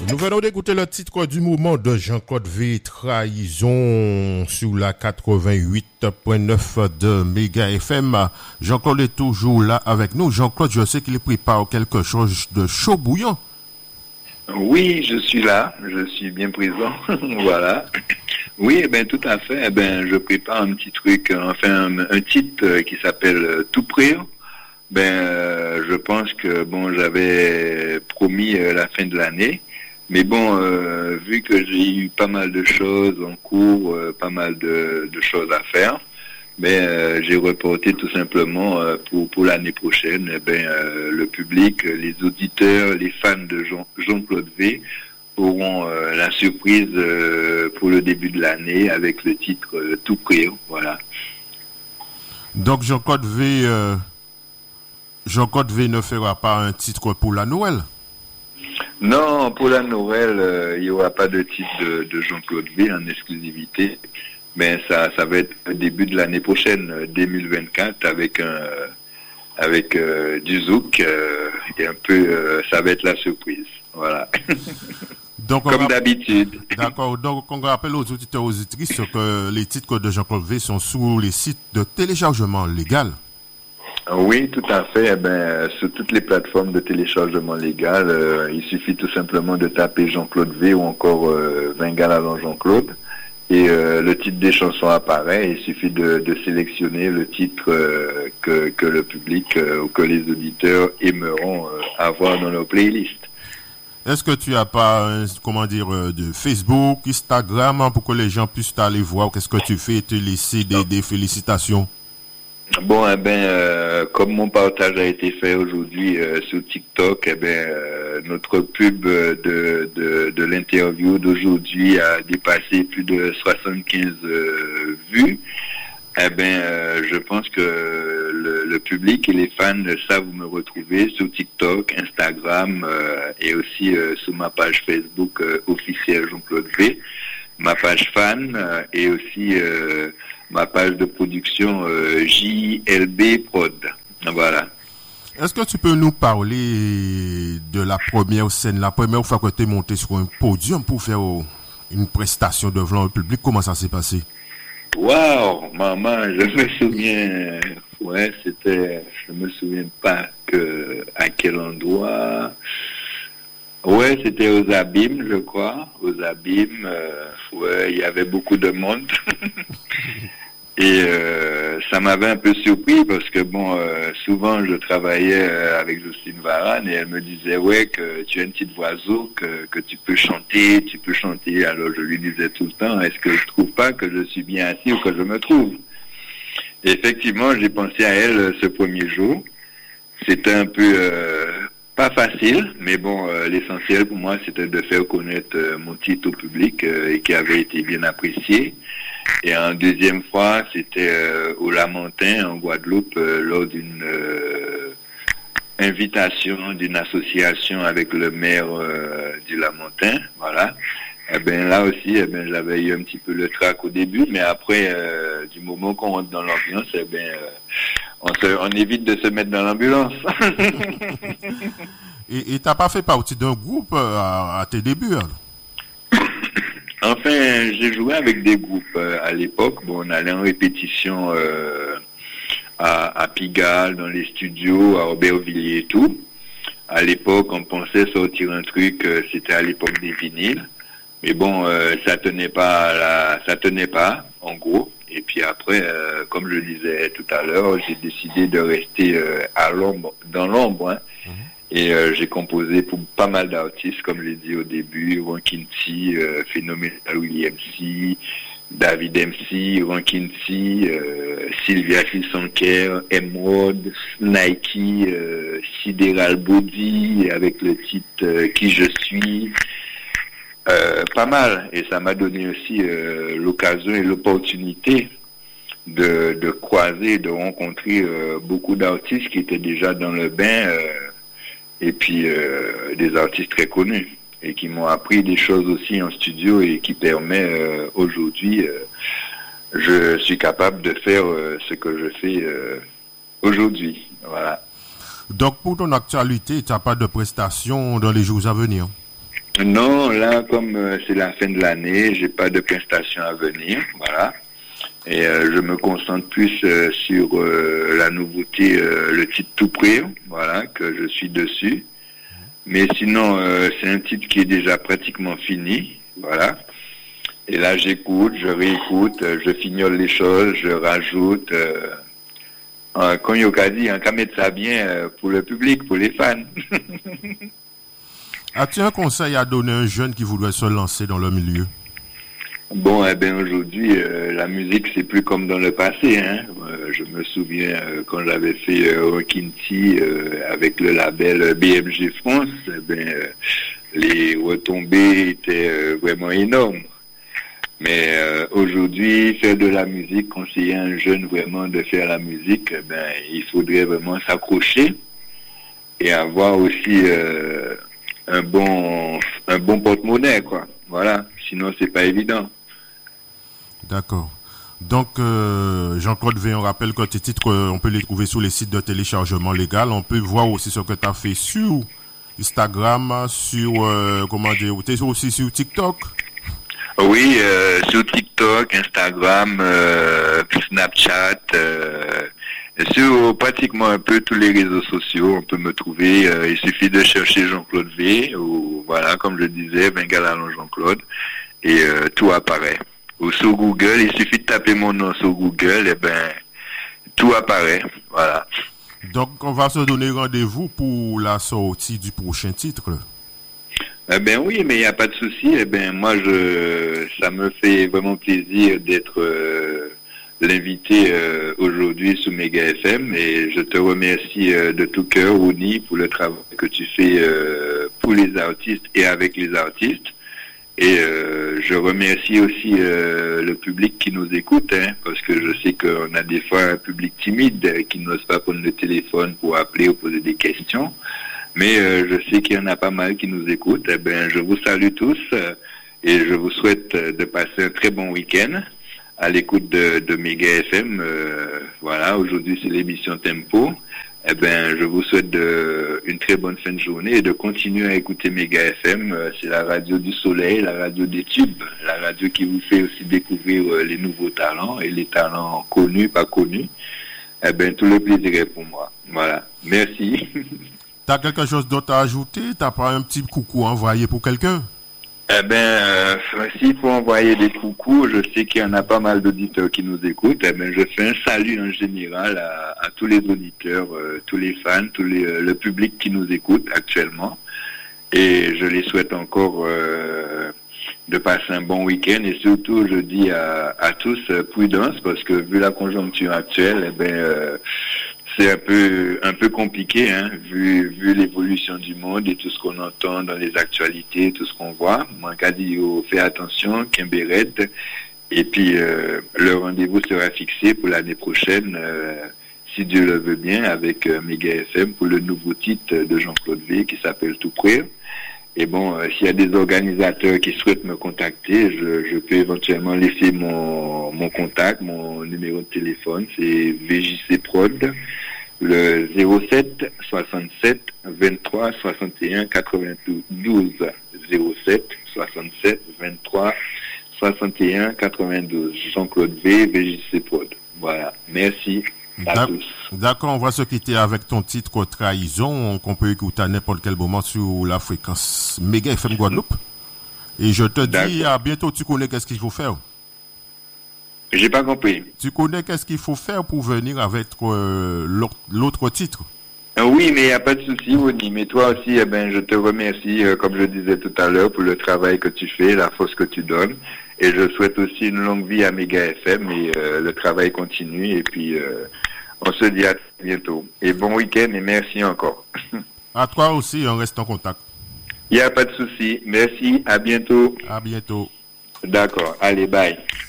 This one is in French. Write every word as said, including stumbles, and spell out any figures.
Nous venons d'écouter le titre du mouvement de Jean-Claude V, Trahison, sur la quatre-vingt-huit point neuf de Méga F M. Jean-Claude est toujours là avec nous. Jean-Claude, je sais qu'il prépare quelque chose de chaud bouillant. Oui, je suis là, je suis bien présent, voilà. Oui, eh ben tout à fait, eh ben je prépare un petit truc, enfin un, un titre qui s'appelle Tout près. Ben euh, je pense que bon, j'avais promis euh, la fin de l'année. Mais bon, euh, vu que j'ai eu pas mal de choses en cours, euh, pas mal de, de choses à faire, ben euh, j'ai reporté tout simplement euh, pour pour l'année prochaine. Eh ben euh, le public, les auditeurs, les fans de Jean, Jean-Claude V auront euh, la surprise euh, pour le début de l'année avec le titre euh, Tout près. Voilà. Donc Jean-Claude V, euh, Jean-Claude V ne fera pas un titre pour la Noël. Non, pour la Noël, euh, il n'y aura pas de titre de, de Jean-Claude V en exclusivité, mais ça, ça va être le début de l'année prochaine, deux mille vingt-quatre, avec un, avec euh, du zouk euh, et un peu, euh, ça va être la surprise, voilà. Donc, Comme rapp... d'habitude. D'accord. Donc, on rappelle aux auditeurs et aux auditrices que les titres de Jean-Claude V sont sur les sites de téléchargement légal. Oui, tout à fait. Eh ben, sur toutes les plateformes de téléchargement légal, euh, il suffit tout simplement de taper Jean-Claude V ou encore euh, vingt gars avant Jean-Claude. Et euh, le titre des chansons apparaît. Il suffit de, de sélectionner le titre euh, que, que le public euh, ou que les auditeurs aimeront euh, avoir dans leur playlist. Est-ce que tu as pas, un, comment dire, euh, de Facebook, Instagram, hein, pour que les gens puissent aller voir qu'est-ce que tu fais et te laisser des, des félicitations? Bon, eh ben, euh, comme mon partage a été fait aujourd'hui euh, sur TikTok, eh ben, euh, notre pub de, de, de l'interview d'aujourd'hui a dépassé plus de soixante-quinze euh, vues. Eh ben, euh, je pense que le, le public et les fans savent où me retrouver sur TikTok, Instagram euh, et aussi euh, sur ma page Facebook euh, officielle Jean-Claude V, ma page fan euh, et aussi euh, ma page de production euh, J L B Prod. Voilà. Est-ce que tu peux nous parler de la première scène, la première fois que tu es monté sur un podium pour faire une prestation devant le public? Comment ça s'est passé? Waouh, maman, je me souviens. Ouais, c'était. Je me souviens pas que à quel endroit. Ouais, c'était aux Abîmes, je crois. Aux Abîmes, euh, ouais, il y avait beaucoup de monde. Et euh, ça m'avait un peu surpris parce que bon, euh, souvent je travaillais euh, avec Justine Varane et elle me disait ouais que tu as une petite voix zouk, que, que tu peux chanter, tu peux chanter. Alors je lui disais tout le temps, est-ce que je trouve pas que je suis bien assis ou que je me trouve? Et effectivement, j'ai pensé à elle ce premier jour. C'était un peu euh, pas facile, mais bon, euh, l'essentiel pour moi c'était de faire connaître euh, mon titre au public euh, et qui avait été bien apprécié. Et en deuxième fois, c'était euh, au Lamentin, en Guadeloupe, euh, lors d'une euh, invitation d'une association avec le maire euh, du Lamentin, voilà. Eh ben là aussi, eh ben j'avais eu un petit peu le trac au début, mais après, euh, du moment qu'on rentre dans l'ambiance, eh ben euh, on, se, on évite de se mettre dans l'ambulance. Et t'as pas fait partie d'un groupe à, à tes débuts, alors? Enfin, j'ai joué avec des groupes euh, à l'époque. Bon, on allait en répétition euh, à, à Pigalle, dans les studios, à Aubervilliers et tout. À l'époque, on pensait sortir un truc, euh, c'était à l'époque des vinyles. Mais bon, euh, ça tenait pas, à la, ça tenait pas, en gros. Et puis après, euh, comme je le disais tout à l'heure, j'ai décidé de rester euh, à l'ombre, dans l'ombre, hein. Mmh. Et euh, j'ai composé pour pas mal d'artistes, comme je l'ai dit au début, Rankin T, euh, Phenomenal William C, David M C, Rankin T, euh, Sylvia Fissanker, Emerald, Nike, euh, Sideral Body, avec le titre euh, Qui je suis, euh, pas mal. Et ça m'a donné aussi euh, l'occasion et l'opportunité de, de croiser, de rencontrer euh, beaucoup d'artistes qui étaient déjà dans le bain, euh, et puis euh, des artistes très connus et qui m'ont appris des choses aussi en studio et qui permet euh, aujourd'hui, euh, je suis capable de faire euh, ce que je fais euh, aujourd'hui. Voilà. Donc pour ton actualité, tu n'as pas de prestations dans les jours à venir? Non, là, comme euh, c'est la fin de l'année, j'ai pas de prestations à venir, voilà. Et euh, je me concentre plus euh, sur euh, la nouveauté, euh, le titre Tout prêt, voilà, que je suis dessus. Mais sinon, euh, c'est un titre qui est déjà pratiquement fini, voilà. Et là, j'écoute, je réécoute, euh, je fignole les choses, je rajoute. Euh, euh, comme Yoka dit, on peut mettre ça bien euh, pour le public, pour les fans. As-tu un conseil à donner à un jeune qui voudrait se lancer dans le milieu? Bon, eh ben aujourd'hui, euh, la musique, c'est plus comme dans le passé. Hein. Euh, je me souviens euh, quand j'avais fait euh, Rock'n'Tea euh, avec le label B M G France, eh ben, euh, les retombées étaient euh, vraiment énormes. Mais euh, aujourd'hui, faire de la musique, conseiller à un jeune vraiment de faire la musique, eh ben, il faudrait vraiment s'accrocher et avoir aussi euh, un bon un bon porte-monnaie, quoi. Voilà. Sinon, c'est pas évident. D'accord. Donc, euh, Jean-Claude V, on rappelle que tes titres, euh, on peut les trouver sur les sites de téléchargement légal. On peut voir aussi ce que tu as fait sur Instagram, sur, euh, comment dire, tu es aussi sur TikTok? Oui, euh, sur TikTok, Instagram, euh, Snapchat, euh, sur pratiquement un peu tous les réseaux sociaux, on peut me trouver. Euh, il suffit de chercher Jean-Claude V, ou voilà, comme je disais, Bengalalon Jean-Claude, et euh, tout apparaît. Ou sur Google, il suffit de taper mon nom sur Google, et ben tout apparaît. Voilà. Donc, on va se donner rendez-vous pour la sortie du prochain titre. Eh ben oui, mais il n'y a pas de souci. Eh ben moi, je, ça me fait vraiment plaisir d'être euh, l'invité euh, aujourd'hui sous Méga F M, et je te remercie euh, de tout cœur, Ouni, pour le travail que tu fais euh, pour les artistes et avec les artistes. Et euh, je remercie aussi euh, le public qui nous écoute, hein, parce que je sais qu'on a des fois un public timide euh, qui n'ose pas prendre le téléphone pour appeler ou poser des questions. Mais euh, je sais qu'il y en a pas mal qui nous écoutent. Eh ben, je vous salue tous euh, et je vous souhaite euh, de passer un très bon week-end à l'écoute de, de Méga F M. Euh, voilà, aujourd'hui c'est l'émission Tempo. Eh ben, je vous souhaite de, une très bonne fin de journée et de continuer à écouter Méga F M. Euh, c'est la radio du soleil, la radio des tubes, la radio qui vous fait aussi découvrir euh, les nouveaux talents et les talents connus, pas connus. Eh ben, tout le plaisir est pour moi. Voilà. Merci. T'as quelque chose d'autre à ajouter? T'as pas un petit coucou envoyé pour quelqu'un? Eh ben, euh, s'il faut envoyer des coucous, je sais qu'il y en a pas mal d'auditeurs qui nous écoutent. Eh ben, je fais un salut en général à, à tous les auditeurs, euh, tous les fans, tous les, euh, le public qui nous écoute actuellement. Et je les souhaite encore euh, de passer un bon week-end. Et surtout, je dis à, à tous euh, prudence, parce que vu la conjoncture actuelle, eh ben, euh, c'est un peu un peu compliqué, hein, vu vu l'évolution du monde et tout ce qu'on entend dans les actualités, tout ce qu'on voit. Moi, qu'a dit, oh, fais attention, Kimberet. Et puis euh, le rendez-vous sera fixé pour l'année prochaine, euh, si Dieu le veut bien, avec euh, Méga F M pour le nouveau titre de Jean-Claude V qui s'appelle Tout prêt. Et bon, euh, s'il y a des organisateurs qui souhaitent me contacter, je, je peux éventuellement laisser mon, mon contact, mon numéro de téléphone, c'est V J C Prod, le zéro sept soixante-sept vingt-trois soixante et un quatre-vingt-douze, zéro sept soixante-sept vingt-trois soixante et un quatre-vingt-douze, Jean-Claude V, V J C Prod. Voilà, merci. D'accord, on va se quitter avec ton titre Trahison, qu'on peut écouter à n'importe quel moment sur la fréquence Méga F M Guadeloupe. Et je te dis à bientôt. Tu connais qu'est-ce qu'il faut faire? J'ai pas compris. Tu connais qu'est-ce qu'il faut faire pour venir avec euh, l'autre titre? Oui, mais il n'y a pas de souci, Oni. Mais toi aussi, eh ben, je te remercie, euh, comme je disais tout à l'heure, pour le travail que tu fais, la force que tu donnes. Et je souhaite aussi une longue vie à Méga F M et euh, le travail continue. Et puis, euh, on se dit à bientôt. Et bon week-end et merci encore. À toi aussi, on reste en contact. Il n'y a pas de souci. Merci, à bientôt. À bientôt. D'accord, allez, bye.